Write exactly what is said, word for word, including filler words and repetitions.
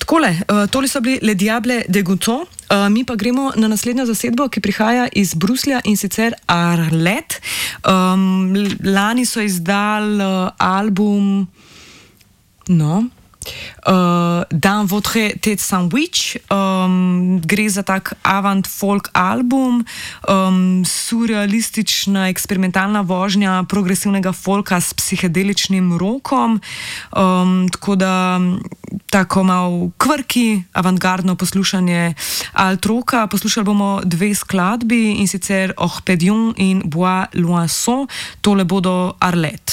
Takole, uh, tole so bili Le Diable de Gouton, uh, mi pa gremo na naslednjo zasedbo, ki prihaja iz Bruslja, in sicer Arlet. Um, lani so izdali uh, album, no, Uh, Dans votre tête sandwich, um, gre za tak avant folk album, um, surrealistična eksperimentalna vožnja progresivnega folka s psihedeličnim rokom, um, tako da tako malo kvrki, avantgardno poslušanje alt roka. Poslušali bomo dve skladbi, in sicer Orpedion in Bois Loinson, tole bodo Arlet.